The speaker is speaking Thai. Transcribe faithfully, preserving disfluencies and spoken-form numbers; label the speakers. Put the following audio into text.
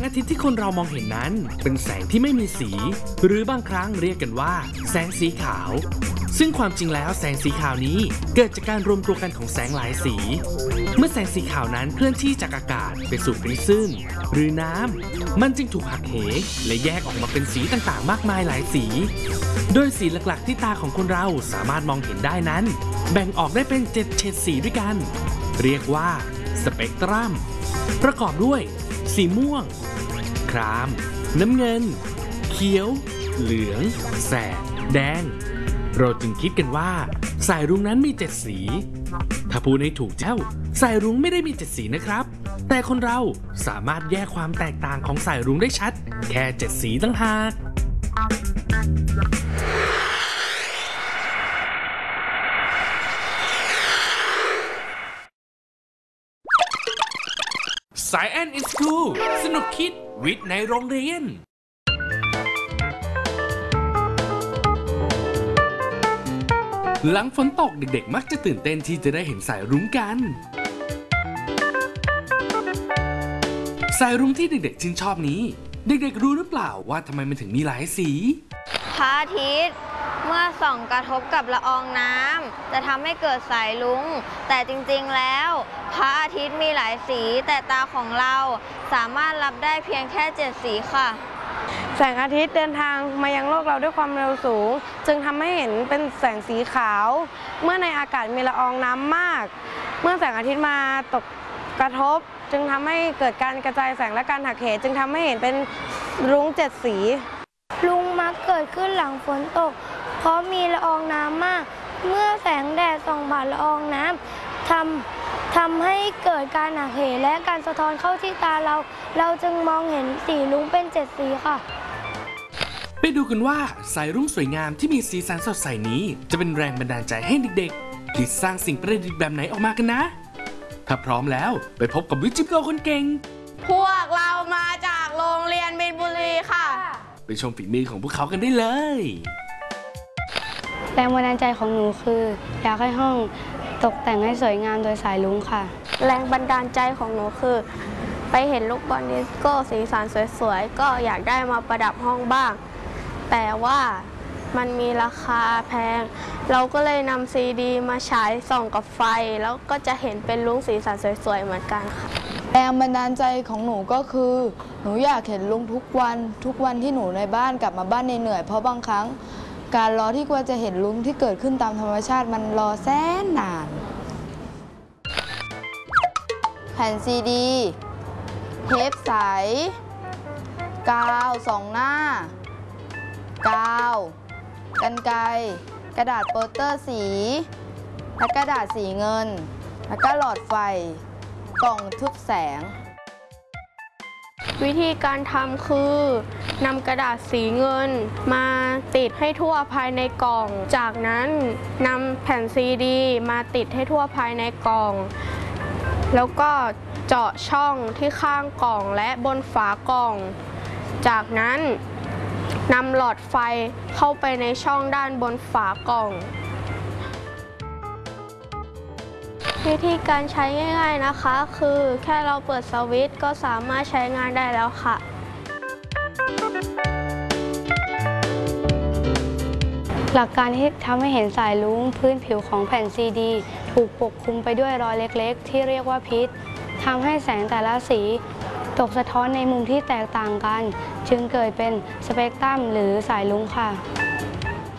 Speaker 1: อาทิตย์ที่คนเรามองเห็นนั้นเป็นแสงที่ไม่มีสีหรือบางครั้งเรียกกันว่าแสงสีขาวซึ่งความจริงแล้วแสงสีขาวนี้เกิดจากการรวมตัวกันของแสงหลายสีเมื่อแสงสีขาวนั้นเคลื่อนที่จากอากาศไปสู่ปริซึมหรือน้ำมันจึงถูกหักเหและแยกออกมาเป็นสีต่างๆมากมายหลายสีโดยสีหลักๆที่ตาของคนเราสามารถมองเห็นได้นั้นแบ่งออกได้เป็นเจ็ดเฉดสีด้วยกันเรียกว่าสเปกตรัมประกอบด้วยสีม่วงครามน้ำเงินเขียวเหลืองแสดแดงเราจึงคิดกันว่าสายรุ้งนั้นมีเจ็ดสีถ้าพูดให้ถูกเจ้าสายรุ้งไม่ได้มีเจ็ดสีนะครับแต่คนเราสามารถแยกความแตกต่างของสายรุ้งได้ชัดแค่เจ็ดสีต่างหากสายแอนอินสคูลสนุกคิดวิทย์ในโรงเรียนหลังฝนตกเด็กๆมักจะตื่นเต้นที่จะได้เห็นสายรุ้งกันสายรุ้งที่เด็กๆชื่นชอบนี้เด็กๆรู้หรือเปล่าว่าทำไมมันถึงมีหลายสี
Speaker 2: พระอาทิตย์เมื่อส่องกระทบกับละอองน้ำจะทำให้เกิดสายรุ้งแต่จริงๆแล้วพระอาทิตย์มีหลายสีแต่ตาของเราสามารถรับได้เพียงแค่เจ็ดสีค่ะ
Speaker 3: แสงอาทิตย์เดินทางมายังโลกเราด้วยความเร็วสูงจึงทำให้เห็นเป็นแสงสีขาวเมื่อในอากาศมีละอองน้ำมากเมื่อแสงอาทิตย์มาตกกระทบจึงทำให้เกิดการกระจายแสงและการหักเหจึงทำให้เห็นเป็นรุ้งเจ็ดสี
Speaker 4: รุ้งมักเกิดขึ้นหลังฝนตกเพราะมีละอองน้ำมากเมื่อแสงแดดส่องผ่านละอองน้ำทำทำให้เกิดการหักเหและการสะท้อนเข้าที่ตาเราเราจึงมองเห็นสีรุ้งเป็นเจ็ดสีค่ะ
Speaker 1: ไปดูกันว่าสายรุ้งสวยงามที่มีสีสันสดใสนี้จะเป็นแรงบันดาลใจให้เด็กๆคิดสร้างสิ่งประดิษฐ์แบบไหนออกมากันนะถ้าพร้อมแล้วไปพบกับวิจิตรโกคนเก่ง
Speaker 3: พวกเรามาจากโรงเรียนมีนบุรีค่ะ
Speaker 1: ไปชมฝีมือของพวกเขากันได้เลย
Speaker 5: แรงบันดาลใจของหนูคืออยากให้ห้องตกแต่งให้สวยงามโดยสายรุ้งค่ะ
Speaker 4: แรงบันดาลใจของหนูคือไปเห็นลูกบอลดิสโก้สีสันสวยๆก็อยากได้มาประดับห้องบ้างแต่ว่ามันมีราคาแพงเราก็เลยนำซีดีมาฉายส่องกับไฟแล้วก็จะเห็นเป็นรุ้งสีสันสวยๆเหมือนกันค่ะ
Speaker 6: แรงบันดาลใจของหนูก็คือหนูอยากเห็นลุงทุกวันทุกวันที่หนูในบ้านกลับมาบ้านเหนื่อยเพราะบางครั้งการรอที่กว่าจะเห็นลุงที่เกิดขึ้นตามธรรมชาติมันรอแสนนานแผ่นซีดีเทปใสกาวสองหน้ากาวกรรไกรกระดาษโปสเตอร์สีและกระดาษสีเงินแล้วก็หลอดไฟกล่องทึบแสง
Speaker 4: วิธีการทำคือนำกระดาษสีเงินมาติดให้ทั่วภายในกล่องจากนั้นนำแผ่นซีดีมาติดให้ทั่วภายในกล่องแล้วก็เจาะช่องที่ข้างกล่องและบนฝากล่องจากนั้นนำหลอดไฟเข้าไปในช่องด้านบนฝากล่องวิธีการใช้ง่ายๆนะคะคือแค่เราเปิดสวิตช์ก็สามารถใช้งานได้แล้วค่ะ
Speaker 5: หลักการที่ทำให้เห็นสายรุ้งพื้นผิวของแผ่นซีดีถูกปกคลุมไปด้วยรอยเล็กๆที่เรียกว่าพิษทำให้แสงแต่ละสีตกสะท้อนในมุมที่แตกต่างกันจึงเกิดเป็นสเปกตรัมหรือสายรุ้งค่ะ